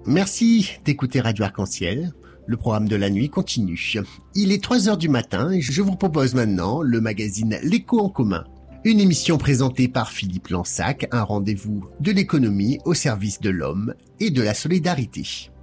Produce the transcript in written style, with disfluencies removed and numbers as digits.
Merci d'écouter Radio Arc-en-Ciel. Le programme de la nuit continue. Il est 3h du matin et je vous propose maintenant le magazine L'Écho en commun. Une émission présentée par Philippe Lansac, un rendez-vous de l'économie au service de l'homme et de la solidarité.